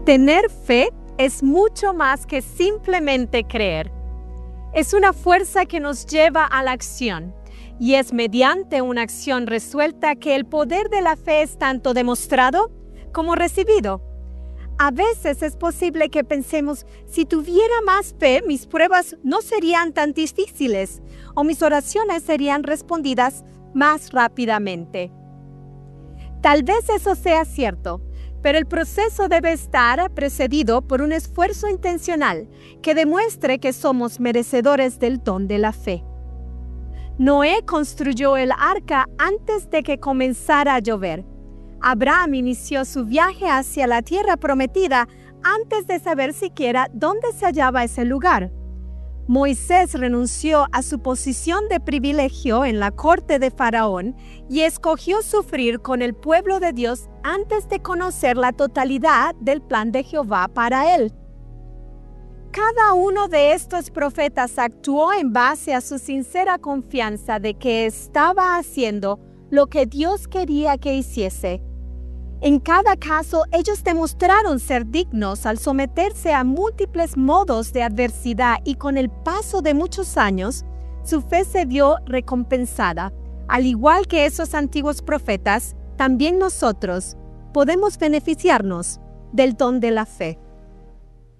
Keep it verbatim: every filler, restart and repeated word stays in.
Tener fe es mucho más que simplemente creer. Es una fuerza que nos lleva a la acción, y es mediante una acción resuelta que el poder de la fe es tanto demostrado como recibido. A veces es posible que pensemos, si tuviera más fe, mis pruebas no serían tan difíciles o mis oraciones serían respondidas más rápidamente. Tal vez eso sea cierto, pero el proceso debe estar precedido por un esfuerzo intencional que demuestre que somos merecedores del don de la fe. Noé construyó el arca antes de que comenzara a llover. Abraham inició su viaje hacia la tierra prometida antes de saber siquiera dónde se hallaba ese lugar. Moisés renunció a su posición de privilegio en la corte de Faraón y escogió sufrir con el pueblo de Dios antes de conocer la totalidad del plan de Jehová para él. Cada uno de estos profetas actuó en base a su sincera confianza de que estaba haciendo lo que Dios quería que hiciese. En cada caso, ellos demostraron ser dignos al someterse a múltiples modos de adversidad y con el paso de muchos años, su fe se vio recompensada. Al igual que esos antiguos profetas, también nosotros podemos beneficiarnos del don de la fe.